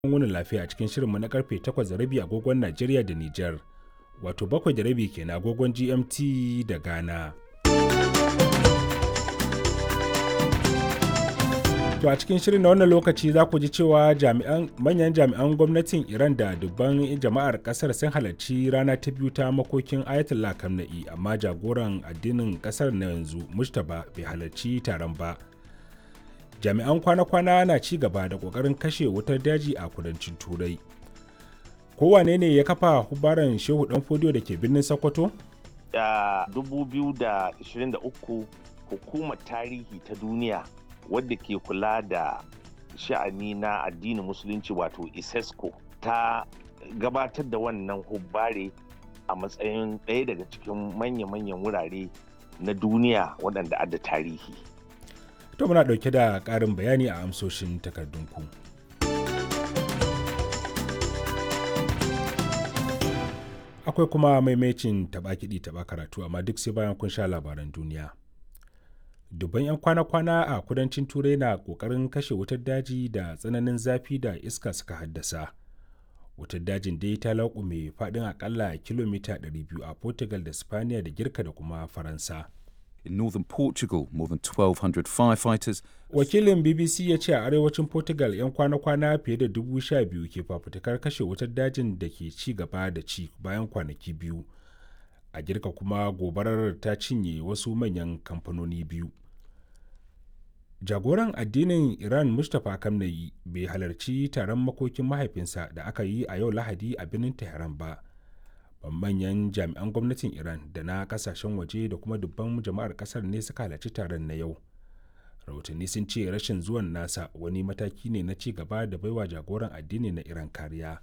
wuni lafiya a cikin shirinmu na karfe 8:30 agogon Najeriya da Nijar, wato 7:30 kenan agogon GMT da Ghana. To a cikin shirin na wannan lokaci za ku ji cewa manyan jami'an gwamnatin Iran da dubban jama'ar kasar sun halarci rana ta biyu ta makokin Ayatollah Khamenei, amma jagoran addinin kasar na yanzu Mujtaba bai halarci taron ba. Jami'an kwana-kwana na ci gaba da ƙoƙarin kashe wutar daji a kudancin Turai. Kowane ne ya kafa hubaran Shehu Danfodiyo da ke birnin Sokoto? Da 2023 hukumar tarihi ta duniya wadda ke kula da sha'ani na addinin musulunci wato ISESCO ta gabatar da wannan hubbare a matsayin ɗaya daga cikin manya-manyan wurare na duniya waɗanda adda tarihi. To muna ɗauke da ƙarin bayani a amsoshin takardunku. Akwai kuma maimacin taɓa kiɗi taɓa karatu, amma duk sai bayan kun sha labaran duniya. Dubban 'yan kwana-kwana a kudancin Turai na ƙoƙarin kashe wutar daji da tsananin zafi da iska suka haddasa. Wutar dajin dai ta laƙume faɗin aƙalla kilomita 200 a Portugal da Spaniya da Girka da kuma Faransa. In northern Portugal, more than 1,200 firefighters. Wakilin BBC ya ce a arewacin Portugal 'yan kwana-kwana fiye da 12,000 ke fafutukar kashe wutar dajin da ke ci gaba da ci bayan kwanaki biyu. A Girka kuma gobarar ta cinye wasu manyan kamfanoni biyu. Jagoran addinin Iran Mustapha Khamenei bai halarci taron makokin mahaifinsa da aka yi a yau Lahadi a birnin Tehran ba. Manyan jami'an gwamnatin Iran da na kasashen waje da kuma dubban jama'ar kasar ne suka halarci taron na yau. Rahotanni sun ce rashin zuwan nasa wani mataki ne na ci gaba da baiwa jagoran addini na Iran kariya.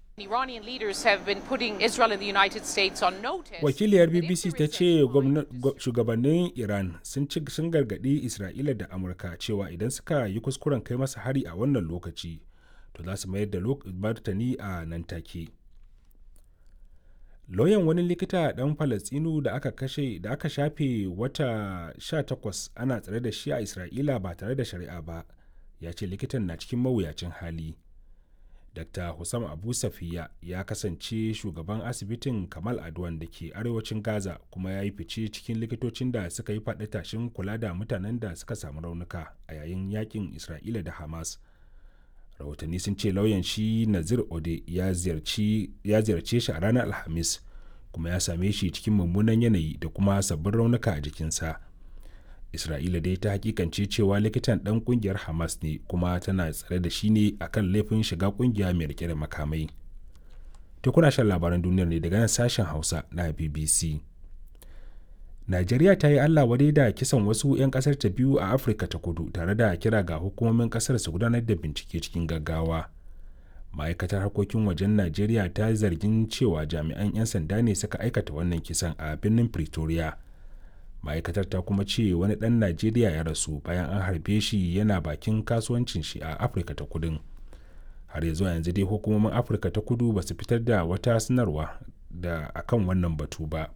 Wakiliyar BBC ta ce shugabannin Iran sun gargaɗi Isra'ila da Amurka cewa idan suka yi kuskuren kai masa hari a wannan lokaci, to za su mayar da martani a nan take. Lauyan wani likita ɗan Falastinu da aka shafe wata 18 ana tsare da shi a Isra'ila ba tare da shari'a ba, ya ce likitan na cikin mawuyacin hali. Dr. Hussam Abu Safiya ya kasance shugaban asibitin Kamal Adwan da ke arewacin Gaza, kuma ya yi fice cikin likitocin da suka yi faɗi tashin kula da mutanen da suka samu raunuka a yayin yakin Isra'ila da Hamas. Rahotanni sun ce lauyan shi Nazir Ode ya ziyarce shi a ranar Alhamis, kuma ya same shi cikin mummunan yanayi da kuma sabbin raunuka a jikinsa. Isra'ila dai ta hakikance cewa likitan ɗan ƙungiyar Hamas ne, kuma tana tsare da shi ne akan laifin shiga ƙungiya mai rike da makamai. To kuna shan labaran duniyar ne daga nan sashen Hausa na BBC. Najeriya ta yi Allah wadai da kisan wasu 'yan ƙasar ta biyu a Afirka ta Kudu, tare da kira ga hukumomin ƙasar su gudanar da bincike cikin gaggawa. Ma'aikatar harkokin wajen Najeriya ta zargin cewa jami'an 'yan sanda ne suka aikata wannan kisan a birnin Pretoria. Ma'aikatar ta kuma ce wani ɗan Najeriya ya rasu bayan an harbe shi yana bakin kasuwancin shi a Afirka ta Kudun. Har zuwa yanzu dai hukumomin Afirka ta Kudu ba su fitar da wata sanarwa akan wannan batu ba.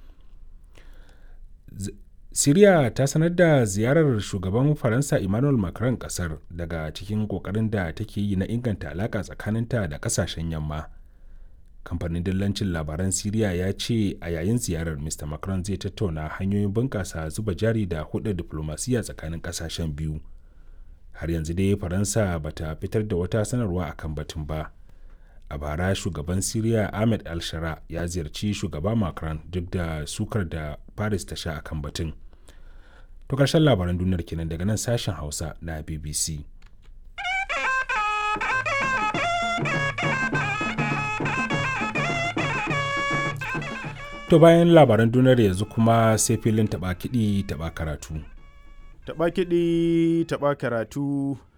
Siriya ta sanar da ziyarar shugaban Faransa Emmanuel Macron kasar, daga cikin kokarin da take yi na inganta alaka tsakaninta da kasashen yamma. Kamfanin dillancin labaran Siriya ya ce a yayin ziyarar Mr. Macron zai tattauna hanyoyin bunƙasa zuba jari da hulɗar diflomasiyya tsakanin kasashen biyu. Har yanzu dai Faransa bata fitar da wata sanarwa akan batun ba. A bara shugaban Siriya Ahmed al-Shara ya ziyarci shugaba Macron, duk da sukar da Paris ta sha akan batun. To ƙarshen labaran duniyar kenan daga nan sashen Hausa na BBC. To bayan labaran duniyar yanzu kuma sai filin taɓa kiɗi taɓa karatu. Taɓa kiɗi taɓa karatu.